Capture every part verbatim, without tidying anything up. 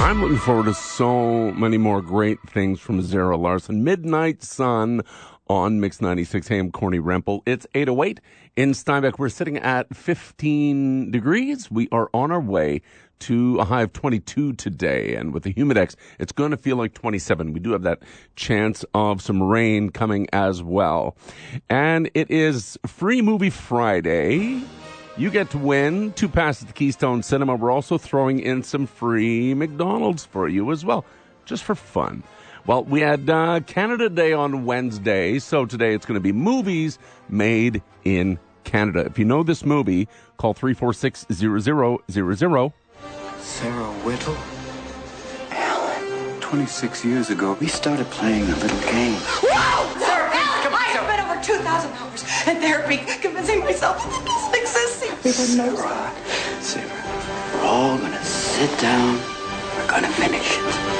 I'm looking forward to so many more great things from Zara Larsson. Midnight Sun on Mix ninety-six. Hey, I'm Corny Rempel. It's eight oh eight in Steinbeck. We're sitting at fifteen degrees. We are on our way to a high of twenty-two today. And with the Humidex, it's going to feel like twenty-seven. We do have that chance of some rain coming as well. And it is Free Movie Friday. You get to win two passes to Keystone Cinema. We're also throwing in some free McDonald's for you as well, just for fun. Well, we had uh, Canada Day on Wednesday, so today it's going to be movies made in Canada. If you know this movie, call three four six, zero zero zero zero. Sarah Whittle? Alan, twenty-six years ago, we started playing a little game. Whoa! Sarah, Alan, I have spent over two thousand hours in therapy convincing myself that this doesn't exist. Sarah, Sarah, we're all going to sit down. We're going to finish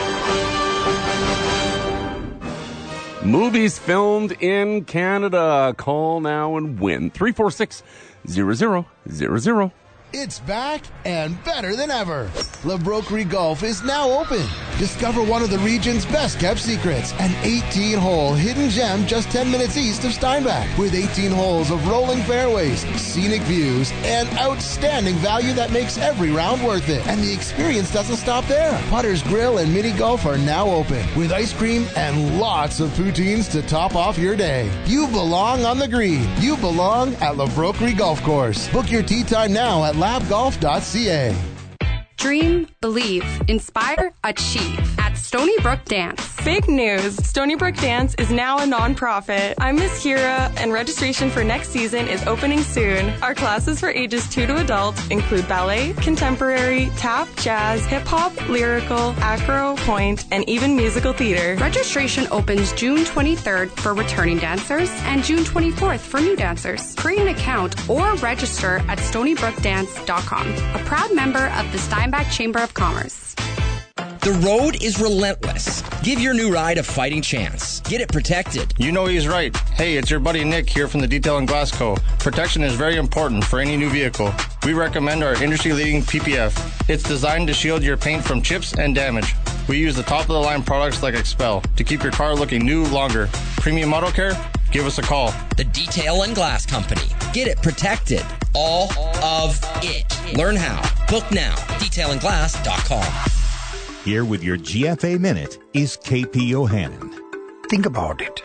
it. Movies filmed in Canada. Call now and win. three four six, zero zero zero zero. It's back and better than ever. Le Broquerie Golf is now open. Discover one of the region's best-kept secrets. An eighteen-hole hidden gem just ten minutes east of Steinbach. With eighteen holes of rolling fairways, scenic views, and outstanding value that makes every round worth it. And the experience doesn't stop there. Putter's Grill and Mini Golf are now open. With ice cream and lots of poutines to top off your day. You belong on the green. You belong at Le Broquerie Golf Course. Book your tee time now at lab golf dot c a. Dream, believe, inspire, achieve at Stony Brook Dance. Big news! Stony Brook Dance is now a nonprofit. I'm Miss Kira, and registration for next season is opening soon. Our classes for ages two to adult include ballet, contemporary, tap, jazz, hip-hop, lyrical, acro, point, and even musical theater. Registration opens June twenty-third for returning dancers and June twenty-fourth for new dancers. Create an account or register at stony brook dance dot com, a proud member of the Steinbach Chamber of Commerce. The road is relentless. Give your new ride a fighting chance. Get it protected. You know he's right. Hey, it's your buddy Nick here from the Detail and Glass Co. Protection is very important for any new vehicle. We recommend our industry-leading P P F. It's designed to shield your paint from chips and damage. We use the top-of-the-line products like Expel to keep your car looking new longer. Premium Auto Care? Give us a call. The Detail and Glass Company. Get it protected. All of it. Learn how. Book now. detail and glass dot com. Here with your G F A Minute is K P Yohannan. Think about it.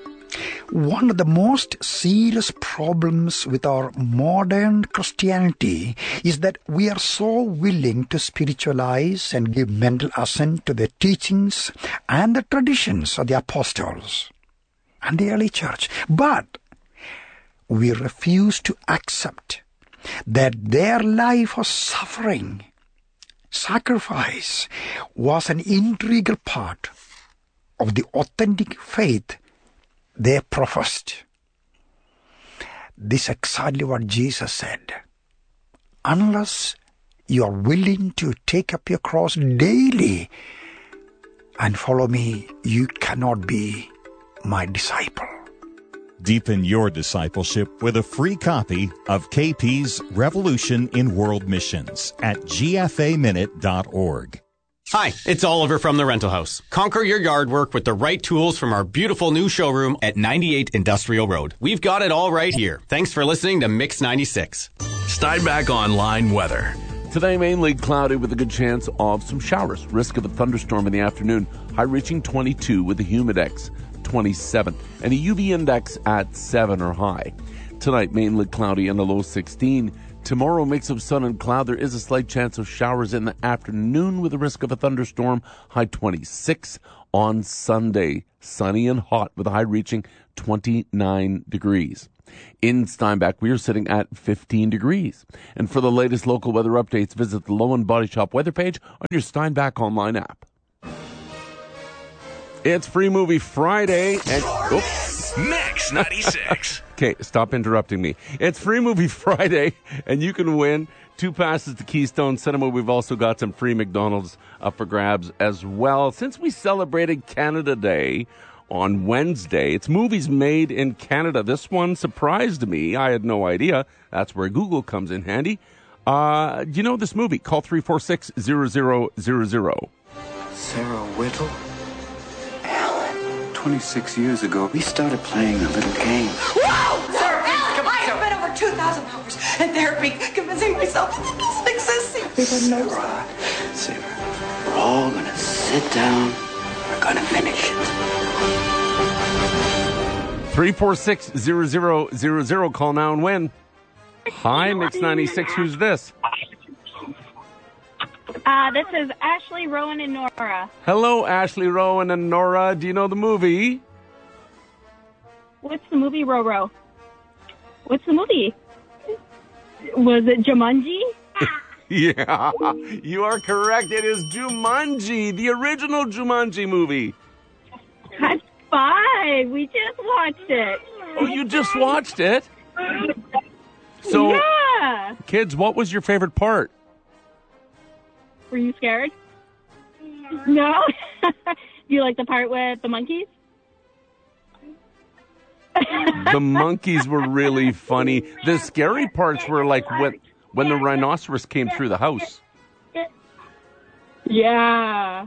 One of the most serious problems with our modern Christianity is that we are so willing to spiritualize and give mental assent to the teachings and the traditions of the apostles and the early church. But we refuse to accept that their life of suffering, sacrifice, was an integral part of the authentic faith they professed. This is exactly what Jesus said. Unless you are willing to take up your cross daily and follow me, you cannot be my disciple. Deepen your discipleship with a free copy of K P's Revolution in World Missions at g f a minute dot org. Hi, it's Oliver from The Rental House. Conquer your yard work with the right tools from our beautiful new showroom at ninety-eight Industrial Road. We've got it all right here. Thanks for listening to Mix ninety-six. Steinbach Online weather. Today, mainly cloudy with a good chance of some showers. Risk of a thunderstorm in the afternoon. High reaching twenty-two with a humidex twenty-seven. And a U V index at seven or high. Tonight, mainly cloudy and a low sixteen. Tomorrow, mix of sun and cloud. There is a slight chance of showers in the afternoon with a risk of a thunderstorm. High twenty-six. On Sunday, sunny and hot with a high reaching twenty-nine degrees. In Steinbach, we are sitting at fifteen degrees. And for the latest local weather updates, visit the Low and Body Shop weather page on your Steinbach online app. It's Free Movie Friday. And, oops. Mix ninety-six. Okay, stop interrupting me. It's Free Movie Friday, and you can win two passes to Keystone Cinema. We've also got some free McDonald's up for grabs as well. Since we celebrated Canada Day on Wednesday, it's movies made in Canada. This one surprised me. I had no idea. That's where Google comes in handy. Uh, do you know this movie? Call three four six, zero zero zero zero. Sarah Whittle? Alan. twenty-six years ago, we started playing a little game. Whoa! Sir, Alan, I have spent over two thousand hours in therapy convincing myself that this exists. Sarah, Sarah, we're all gonna sit down. We're gonna finish it. three four six, zero zero zero zero. Call now and win. Hi, Mix ninety-six. Who's this? Uh, this is Ashley, Rowan, and Nora. Hello, Ashley, Rowan, and Nora. Do you know the movie? What's the movie, Roro? What's the movie? Was it Jumanji? Yeah, you are correct. It is Jumanji, the original Jumanji movie. High five. We just watched it. Oh, you just watched it? So, yeah. Kids, what was your favorite part? Were you scared? No? Do you like the part with the monkeys? The monkeys were really funny. The scary parts were like when, when the rhinoceros came through the house. Yeah.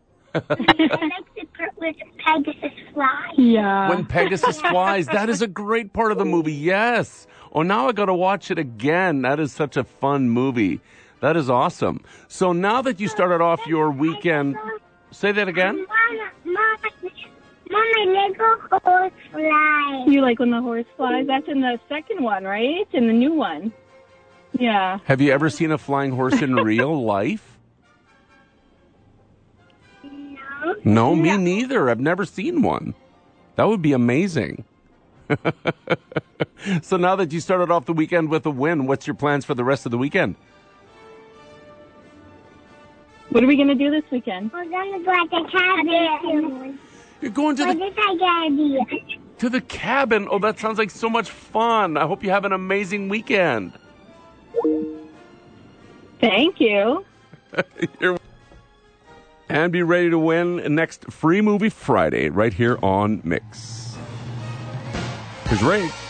With Pegasus flies. Yeah. When Pegasus flies. That is a great part of the movie. Yes. Oh, now I got to watch it again. That is such a fun movie. That is awesome. So now that you started off your weekend, say that again. Mama, Mama, Mama, Lego horse flies. You like when the horse flies? That's in the second one, right? In the new one. Yeah. Have you ever seen a flying horse in real life? No. No, me neither. I've never seen one. That would be amazing. So now that you started off the weekend with a win, what's your plans for the rest of the weekend? What are we going to do this weekend? We're going to go at the cabin. You're going to What the, did I get idea? to the cabin. Oh, that sounds like so much fun. I hope you have an amazing weekend. Thank you. You're- and be ready to win next Free Movie Friday right here on Mix. Here's Ray.